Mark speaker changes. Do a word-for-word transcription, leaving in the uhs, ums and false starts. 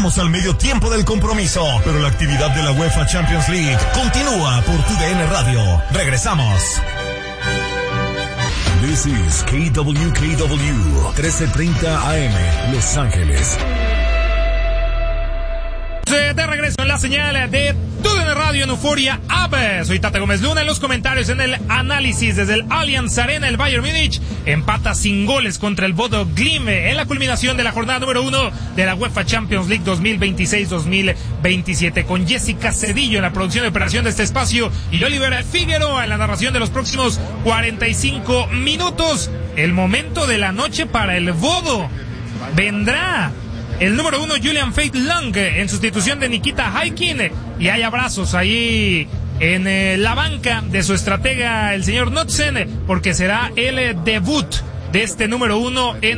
Speaker 1: Llegamos al medio tiempo del compromiso, pero la actividad de la UEFA Champions League continúa por tu D N Radio. Regresamos. This is K W K W, trece treinta A M, Los Ángeles.
Speaker 2: De regreso en la señal de tu D N Radio en Euforia App. Soy Tata Gómez Luna. En los comentarios, en el análisis desde el Allianz Arena, el Bayern Múnich empata sin goles contra el Bodo Glimt en la culminación de la jornada número uno de la UEFA Champions League dos mil veintiséis dos mil veintisiete, con Jessica Cedillo en la producción de operación de este espacio y Oliver Figueroa en la narración de los próximos cuarenta y cinco minutos. El momento de la noche para el Bodo. Vendrá el número uno, Julian Feitlang, en sustitución de Nikita Haikin, y hay abrazos ahí en eh, la banca de su estratega, el señor Knudsen, porque será el debut de este número uno en